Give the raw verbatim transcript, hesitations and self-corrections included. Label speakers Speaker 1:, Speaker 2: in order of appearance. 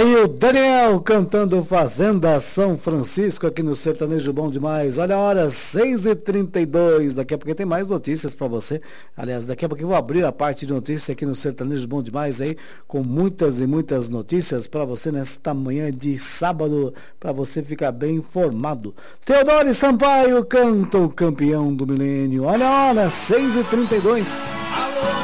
Speaker 1: Aí o Daniel cantando Fazenda São Francisco aqui no Sertanejo Bom Demais. Olha a hora, seis e trinta e dois. Daqui a pouco tem mais notícias para você. Aliás, daqui a pouco eu vou abrir a parte de notícias aqui no Sertanejo Bom Demais aí, com muitas e muitas notícias para você nesta manhã de sábado, para você ficar bem informado. Teodoro Sampaio canta o Campeão do Milênio. Olha a hora, seis e trinta e dois.